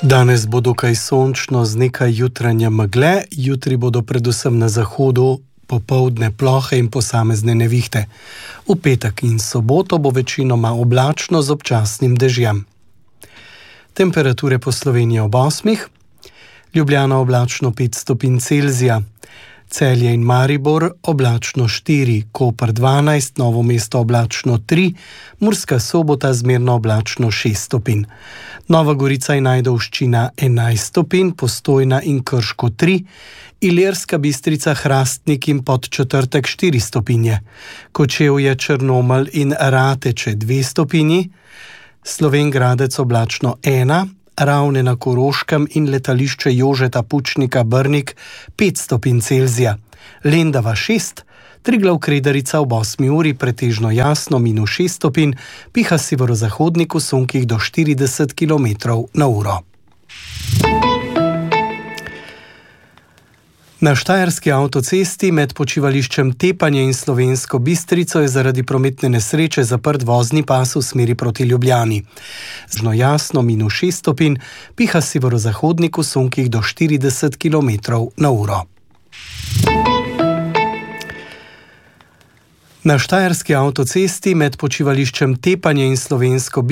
Danes bo dokaj sončno z nekaj jutranje megle, jutri bodo predvsem na zahodu popoldne plohe in posamezne nevihte. V petek in soboto bo večinoma oblačno z občasnim dežjem. Temperature po Sloveniji ob 8, Ljubljana oblačno 5 stopinj Celzija, Celje in Maribor oblačno 4, Koper 12, Novo mesto oblačno 3, Murska Sobota zmerno oblačno 6 stopinj. Nova Gorica in Ajdovščina 11 stopinj, Postojna in Krško 3, Ilirska Bistrica, Hrastnik in Podčetrtek 4 stopinje, Kočevje, Črnomelj in Rateče 2 stopinji, Slovenj Gradec oblačno 1, Ravne na Koroškem in letališče Jožeta Pučnika Brnik 5 stopinj Celzija, Lendava 6, Triglav Kredarica ob 8 uri pretežno jasno -6 stopinj, piha severozahodnik v sunkih do 40 km/h. Na štajerski avtocesti med počivališčem Tepanje in Slovensko Bistrico je zaradi prometne nesreče zaprt vozni pas v smeri proti Ljubljani. Zno jasno -6 stopinj, piha severozahodnik v sunkih do 40 km/h. Na štajerski avtocesti med počivališčem Tepanje in Slovensko